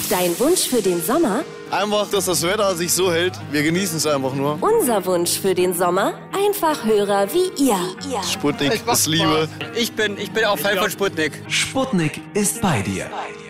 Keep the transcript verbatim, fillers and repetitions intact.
Dein Wunsch für den Sommer? Einfach, dass das Wetter sich so hält. Wir genießen es einfach nur. Unser Wunsch für den Sommer? Einfach Hörer wie ihr. Sputnik ist Liebe. Ich bin, ich bin auch Fan von Sputnik. Sputnik ist bei dir.